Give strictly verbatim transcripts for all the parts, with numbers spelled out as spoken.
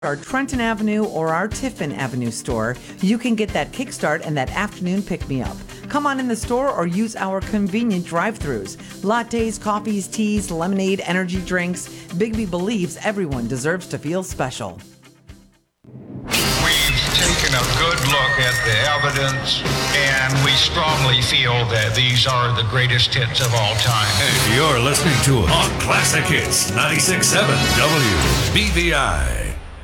our Trenton Avenue or our Tiffin Avenue store, you can get that kickstart and that afternoon pick-me-up. Come on in the store or use our convenient drive-thrus. Lattes, coffees, teas, lemonade, energy drinks. Bigby believes everyone deserves to feel special. We've taken a good look at the evidence, and we strongly feel that these are the greatest hits of all time. Hey, you're listening to On Classic Hits ninety-six point seven W B V I.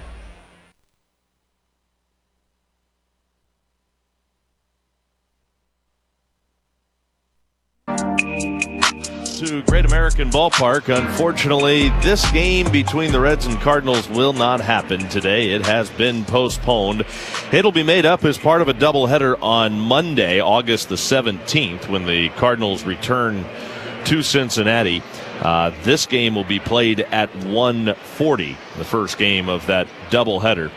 To Great American Ballpark. Unfortunately, this game between the Reds and Cardinals will not happen today. It has been postponed. It'll be made up as part of a doubleheader on Monday, August the seventeenth, when the Cardinals return to Cincinnati. Uh, this game will be played at one forty, the first game of that doubleheader.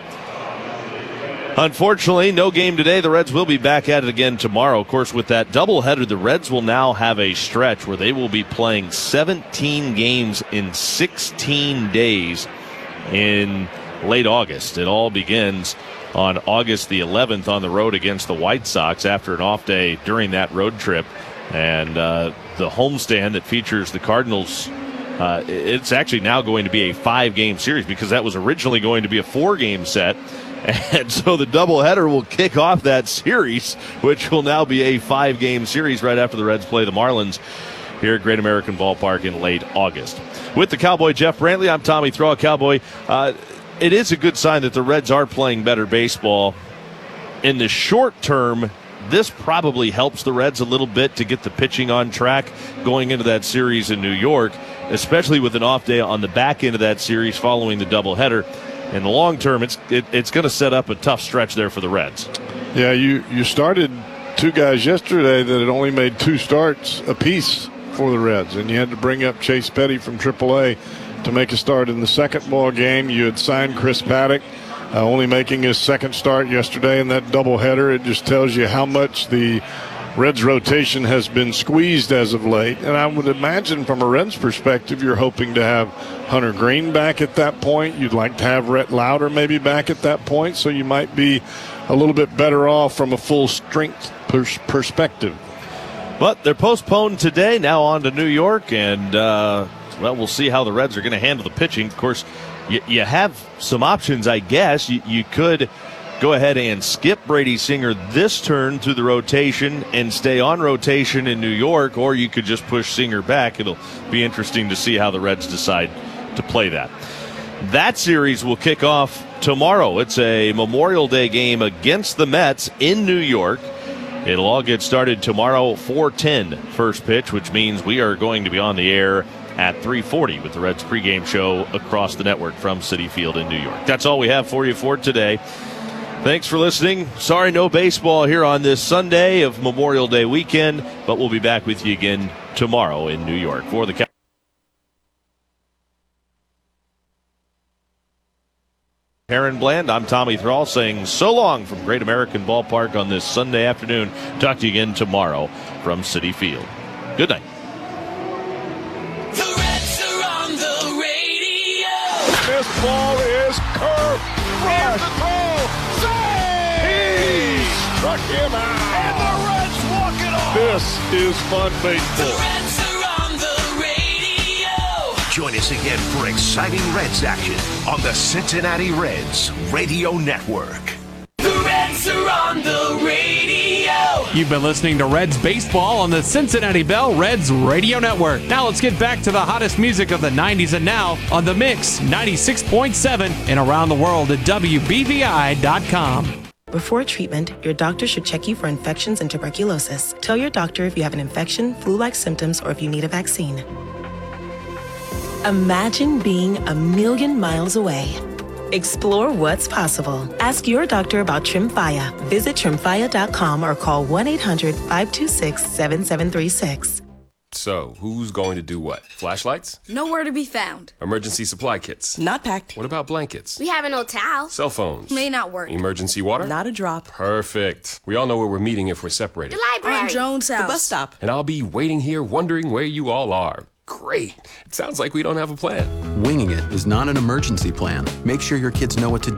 Unfortunately, no game today. The Reds will be back at it again tomorrow. Of course, with that doubleheader, the Reds will now have a stretch where they will be playing seventeen games in sixteen days in late August. It all begins on August the eleventh on the road against the White Sox after an off day during that road trip. And uh, the homestand that features the Cardinals, uh, it's actually now going to be a five-game series because that was originally going to be a four-game set. And so the doubleheader will kick off that series, which will now be a five-game series right after the Reds play the Marlins here at Great American Ballpark in late August. With the Cowboy Jeff Brantley, I'm Tommy Thrall. Cowboy, uh, it is a good sign that the Reds are playing better baseball. In the short term, this probably helps the Reds a little bit to get the pitching on track going into that series in New York, especially with an off day on the back end of that series following the doubleheader. In the long term, it's it, it's going to set up a tough stretch there for the Reds. Yeah, you, you started two guys yesterday that had only made two starts apiece for the Reds, and you had to bring up Chase Petty from triple A to make a start in the second ball game. You had signed Chris Paddock, uh, only making his second start yesterday in that doubleheader. It just tells you how much the Reds rotation has been squeezed as of late. And I would imagine from a Reds perspective, you're hoping to have Hunter Green back at that point. You'd like to have Rhett Lauder maybe back at that point. So you might be a little bit better off from a full strength pers- perspective. But they're postponed today, now on to New York. And, uh, well, we'll see how the Reds are going to handle the pitching. Of course, you, you have some options, I guess. You, you could go ahead and skip Brady Singer this turn through the rotation and stay on rotation in New York, or you could just push Singer back. It'll be interesting to see how the Reds decide to play that. That series will kick off tomorrow. It's a Memorial Day game against the Mets in New York. It'll all get started tomorrow, four ten first pitch, which means we are going to be on the air at three forty with the Reds pregame show across the network from Citi Field in New York. That's all we have for you for today. Thanks for listening. Sorry, no baseball here on this Sunday of Memorial Day weekend, but we'll be back with you again tomorrow in New York. For the Aaron Bland, I'm Tommy Thrall saying so long from Great American Ballpark on this Sunday afternoon. Talk to you again tomorrow from Citi Field. Good night. The Reds are on the radio. This ball is curved. Here's the throw. He struck him out. And the Reds walk it off. This is fun The baseball. Reds are on the radio. Join us again for exciting Reds action on the Cincinnati Reds Radio Network. The Reds are on the radio. You've been listening to Reds Baseball on the Cincinnati Bell Reds Radio Network. Now let's get back to the hottest music of the nineties and now on The Mix ninety-six point seven and around the world at W B V I dot com. Before treatment, your doctor should check you for infections and tuberculosis. Tell your doctor if you have an infection, flu-like symptoms, or if you need a vaccine. Imagine being a million miles away. Explore what's possible. Ask your doctor about Tremfya. Visit Tremfya dot com or call one eight hundred five two six seven seven three six. So, who's going to do what? Flashlights? Nowhere to be found. Emergency supply kits? Not packed. What about blankets? We have an old towel. Cell phones? May not work. Emergency water? Not a drop. Perfect. We all know where we're meeting if we're separated. The library. On Jones House. The bus stop. And I'll be waiting here wondering where you all are. Great. It sounds like we don't have a plan. Winging it is not an emergency plan. Make sure your kids know what to do